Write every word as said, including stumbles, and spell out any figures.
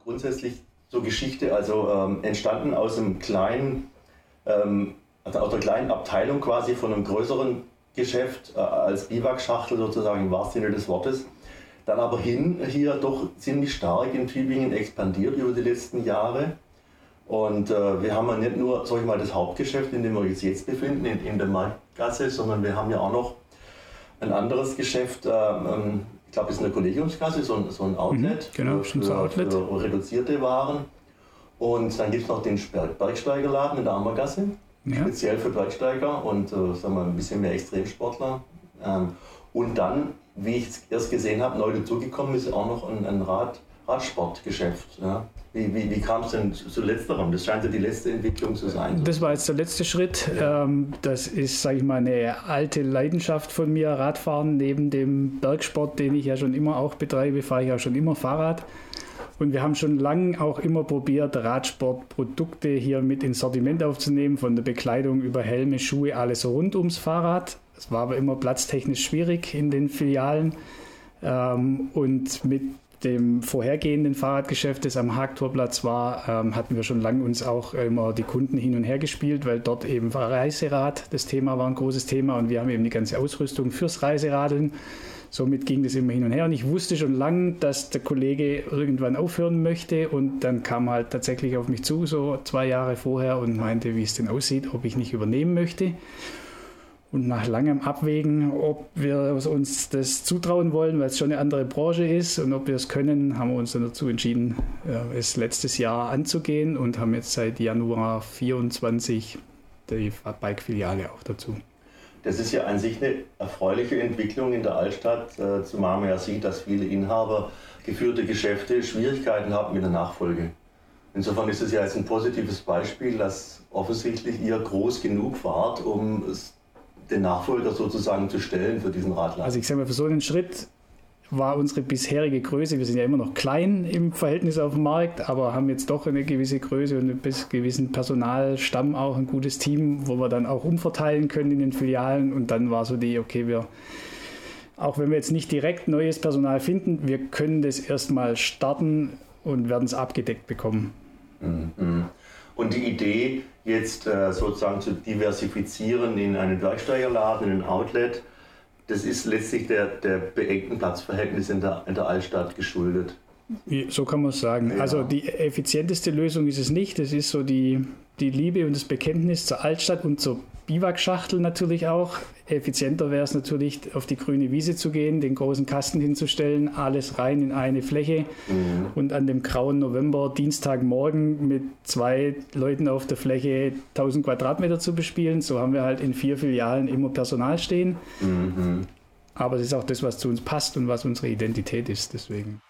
grundsätzlich zur Geschichte, also ähm, entstanden aus einem kleinen, ähm, also aus einer kleinen Abteilung quasi von einem größeren Geschäft äh, als Biwakschachtel sozusagen im wahrsten Sinne des Wortes. Dann aber hin hier doch ziemlich stark in Tübingen expandiert über die letzten Jahre. Und äh, wir haben ja nicht nur, sag ich mal, das Hauptgeschäft, in dem wir uns jetzt befinden, in, in der Marktgasse, sondern wir haben ja auch noch ein anderes Geschäft, äh, ähm, ich glaube, es ist eine Kollegiumsgasse, so ein, so ein Outlet, mhm, genau, für, für, Outlet. für reduzierte Waren. Und dann gibt es noch den Bergsteigerladen in der Ammergasse, ja. Speziell für Bergsteiger und äh, sagen wir, ein bisschen mehr Extremsportler. Ähm, und dann, wie ich es erst gesehen habe, neu dazugekommen ist auch noch ein, ein Rad, Radsportgeschäft. Ja. Wie, wie, wie kam es denn zu letzterem? Das scheint ja die letzte Entwicklung zu sein. Das war jetzt der letzte Schritt. Ja. Das ist, sage ich mal, eine alte Leidenschaft von mir, Radfahren. Neben dem Bergsport, den ich ja schon immer auch betreibe, fahre ich auch schon immer Fahrrad. Und wir haben schon lange auch immer probiert, Radsportprodukte hier mit ins Sortiment aufzunehmen, von der Bekleidung über Helme, Schuhe, alles rund ums Fahrrad. Es war aber immer platztechnisch schwierig in den Filialen. Und mit dem vorhergehenden Fahrradgeschäft, das am Haagtorplatz war, hatten wir schon lange uns auch immer die Kunden hin und her gespielt, weil dort eben Reiserad das Thema war, ein großes Thema. Und wir haben eben die ganze Ausrüstung fürs Reiseradeln. Somit ging das immer hin und her und ich wusste schon lange, dass der Kollege irgendwann aufhören möchte und dann kam er halt tatsächlich auf mich zu, so zwei Jahre vorher und meinte, wie es denn aussieht, ob ich nicht übernehmen möchte. Und nach langem Abwägen, ob wir uns das zutrauen wollen, weil es schon eine andere Branche ist und ob wir es können, haben wir uns dann dazu entschieden, es letztes Jahr anzugehen und haben jetzt seit Januar vierundzwanzig die Bike-Filiale auch dazu. Das ist ja an sich eine erfreuliche Entwicklung in der Altstadt, äh, zumal man ja sieht, dass viele Inhaber geführte Geschäfte Schwierigkeiten haben mit der Nachfolge. Insofern ist es ja jetzt ein positives Beispiel, dass offensichtlich ihr groß genug wart, um den Nachfolger sozusagen zu stellen für diesen Radladen. Also ich sage mal, für so einen Schritt war unsere bisherige Größe, wir sind ja immer noch klein im Verhältnis auf dem Markt, aber haben jetzt doch eine gewisse Größe und einen gewissen Personalstamm, auch ein gutes Team, wo wir dann auch umverteilen können in den Filialen und dann war so die, okay, wir, auch wenn wir jetzt nicht direkt neues Personal finden, wir können das erstmal starten und werden es abgedeckt bekommen. Mhm. Und die Idee jetzt äh, sozusagen zu diversifizieren in einen Bergsteigerladen, in ein Outlet, das ist letztlich der, der beengten Platzverhältnis in der, in der Altstadt geschuldet. So kann man es sagen. Ja. Also die effizienteste Lösung ist es nicht. Das ist so die, die Liebe und das Bekenntnis zur Altstadt und zur Biwakschachtel natürlich auch. Effizienter wäre es natürlich, auf die grüne Wiese zu gehen, den großen Kasten hinzustellen, alles rein in eine Fläche mhm. und an dem grauen November, Dienstagmorgen mit zwei Leuten auf der Fläche tausend Quadratmeter zu bespielen. So haben wir halt in vier Filialen immer Personal stehen. Mhm. Aber es ist auch das, was zu uns passt und was unsere Identität ist. Deswegen.